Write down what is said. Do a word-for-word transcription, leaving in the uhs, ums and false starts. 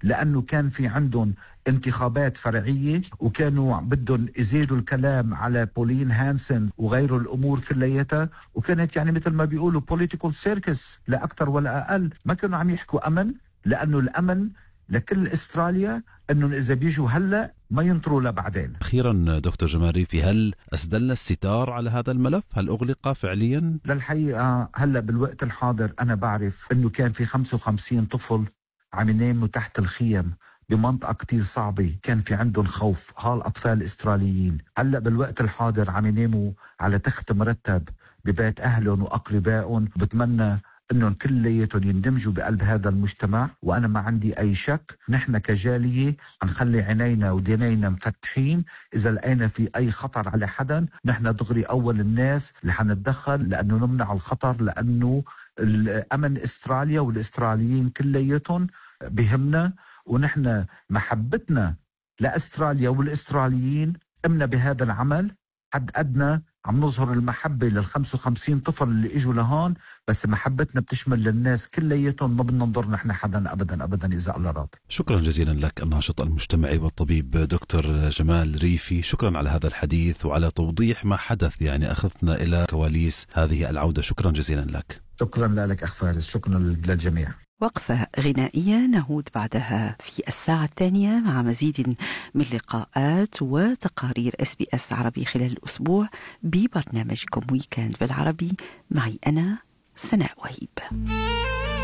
لأنه كان في عندهم انتخابات فرعية وكانوا بدهم يزيدوا الكلام على بولين هانسن وغيره الأمور كليتها، وكانت يعني مثل ما بيقولوا political circus لا أكتر ولا أقل. ما كانوا عم يحكوا أمن، لأنه الأمن لكل استراليا أنه إذا بيجوا هلأ ما ينطروا لبعدين. أخيرا دكتور جمال ريفي، هل أسدلنا الستار على هذا الملف؟ هل أغلق فعليا؟ للحقيقة هلأ بالوقت الحاضر أنا بعرف أنه كان في خمسة وخمسين طفل عم يناموا تحت الخيم بمنطقة كتير صعبة، كان في عندهم خوف هالأطفال الإستراليين. هلأ بالوقت الحاضر عم يناموا على تخت مرتب ببيت أهلهم وأقربائهم. بتمنى انهم كلياتهم يندمجوا بقلب هذا المجتمع، وانا ما عندي اي شك نحن كجالية هنخلي عينينا ودينينا مفتحين. اذا لقينا في اي خطر على حدا نحن دغري اول الناس اللي حنتدخل لانه نمنع الخطر، لانه الامن استراليا والاستراليين كلياتهم بهمنا، ونحن محبتنا لاستراليا والاستراليين امنا بهذا العمل. حد أدنى عم نظهر المحبة للخمسة وخمسين طفل اللي اجوا لهون، بس محبتنا بتشمل للناس كلياتهم، ما بدنا نضر نحن حدا أبدا أبدا إذا الله راضي. شكرا جزيلا لك الناشط المجتمعي والطبيب دكتور جمال ريفي، شكرا على هذا الحديث وعلى توضيح ما حدث، يعني أخذنا إلى كواليس هذه العودة. شكرا جزيلا لك. شكرا لك أخ فارس، شكرا للجميع. وقفة غنائية نعود بعدها في الساعة الثانية مع مزيد من لقاءات وتقارير اس بي اس عربي خلال الأسبوع ببرنامجكم ويكند بالعربي، معي أنا سناء وهيب.